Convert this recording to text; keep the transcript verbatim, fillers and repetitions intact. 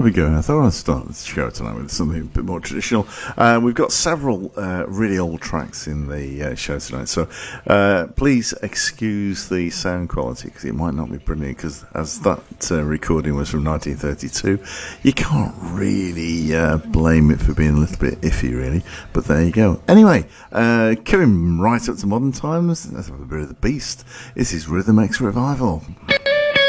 There we go. I thought I'd start the show tonight with something a bit more traditional. Uh, we've got several uh, really old tracks in the uh, show tonight, so uh, please excuse the sound quality because it might not be brilliant, because as that uh, recording was from nineteen thirty-two, you can't really uh, blame it for being a little bit iffy, really, but there you go. Anyway, uh, coming right up to modern times, let's have a bit of the beast. This is Rhythm X Revival.